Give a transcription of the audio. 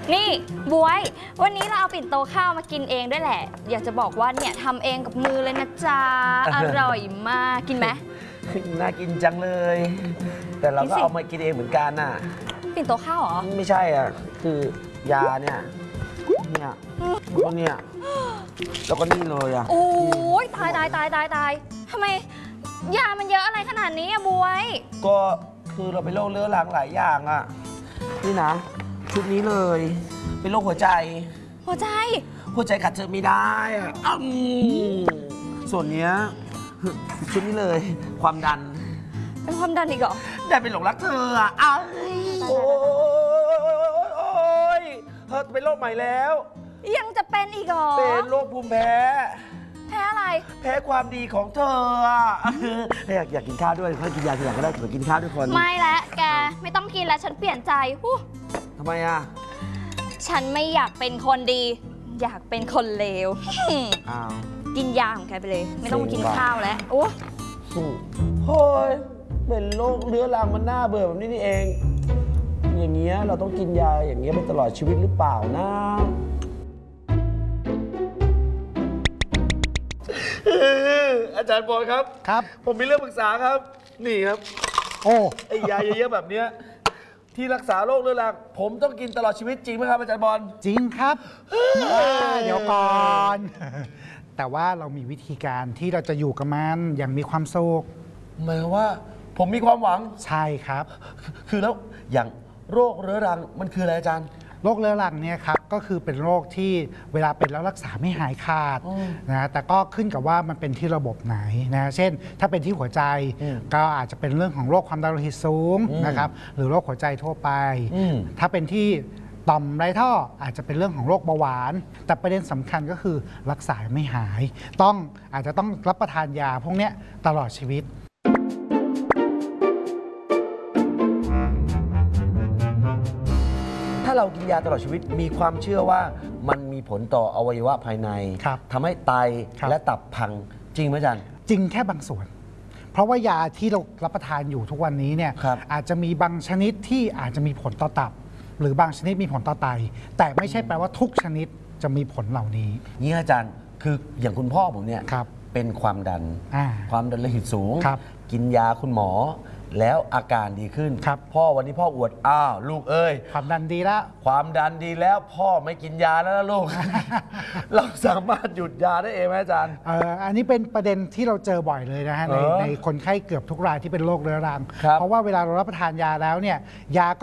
นี่บวยวันนี้เราเอาปิ่นโตข้าวมากินเองด้วยแหละอยากจะบอกว่าเนี่ยทำเองกับมือเลยนะจ๊ะอร่อยมากกินไหมน่ากินจังเลย แต่เราก็เอามากินเองเหมือนกันน่ะปิ่นโตข้าวเหรอไม่ใช่อ่ะคือยาเนี่ยแล้วก็เนี่ยแล้วก็นี่เลยอ่ะโอ้ยตายทำไมยามันเยอะอะไรขนาดนี้อะบวยก็คือเราไปโรคเรื้อรังหลายอย่างอ่ะนี่นะชุดนี้เลยเป็นโรคหัวใจขัดเธอไม่ได้อ่ะส่วนเนี้ยชุดนี้เลยความดันเป็นความดันอีกเหรอได้เป็นหลงรักเธออ่ะโอ้ยเธอเป็นโรคใหม่แล้วยังจะเป็นอีกเหรอเป็นโรคภูมิแพ้อะไรแพ้ความดีของเธออยากกินข้าวด้วยค่อยกินยาทีหลังก็ได้กินข้าวด้วยคนไม่แล้วแกไม่ต้องกินแล้วฉันเปลี่ยนใจทำไมอ่ะฉันไม่อยากเป็นคนดีอยากเป็นคนเลวกินยาของแกไปเลยไม่ต้องกินข้าวแล้วโอ้ยเป็นโรคเรื้อรังมันน่าเบื่อแบบนี้นี่เองอย่างเงี้ยเราต้องกินยาอย่างเงี้ยไปตลอดชีวิตหรือเปล่านะอาจารย์บอยครับผมมีเรื่องปรึกษาครับนี่ครับไอ้ยาเยอะๆแบบเนี้ยที่รักษาโรคเรื้อรังผมต้องกินตลอดชีวิตจริงไหมครับอาจารย์บอลจริงครับเดี๋ยวก่อนแต่ว่าเรามีวิธีการที่เราจะอยู่กับมันอย่างมีความสุขหมายว่าผมมีความหวังใช่ครับคือแล้วอย่างโรคเรื้อรังมันคืออะไรอาจารย์โรคเรื้อรังเนี่ยครับก็คือเป็นโรคที่เวลาเป็นแล้วรักษาไม่หายขาดนะแต่ก็ขึ้นกับว่ามันเป็นที่ระบบไหนนะเช่นถ้าเป็นที่หัวใจก็อาจจะเป็นเรื่องของโรคความดันโลหิตสูงนะครับหรือโรคหัวใจทั่วไปถ้าเป็นที่ต่อมไรท่ออาจจะเป็นเรื่องของโรคเบาหวานแต่ประเด็นสำคัญก็คือรักษาไม่หายอาจจะต้องรับประทานยาพวกนี้ตลอดชีวิตถ้าเรากินยาตลอดชีวิตมีความเชื่อว่ามันมีผลต่ออวัยวะภายในทำให้ไตและตับพังจริงไหมอาจารย์จริงแค่บางส่วนเพราะว่ายาที่เรารับประทานอยู่ทุกวันนี้เนี่ยอาจจะมีบางชนิดที่อาจจะมีผลต่อตับหรือบางชนิดมีผลต่อไตแต่ไม่ใช่แปลว่าทุกชนิดจะมีผลเหล่านี้นี่อาจารย์คืออย่างคุณพ่อผมเนี่ยเป็นความดันโลหิตสูงกินยาคุณหมอแล้วอาการดีขึ้นพ่อวันนี้พ่ออวดลูกเอ้ยความดันดีแล้วพ่อไม่กินยาแล้วนะลูก เราสามารถหยุดยาได้เองไหมอาจารย์อันนี้เป็นประเด็นที่เราเจอบ่อยเลยนะฮะในคนไข้เกือบทุกรายที่เป็นโรคเรื้อรังเพราะว่าเวลาเรารับประทานยาแล้วเนี่ยยาก็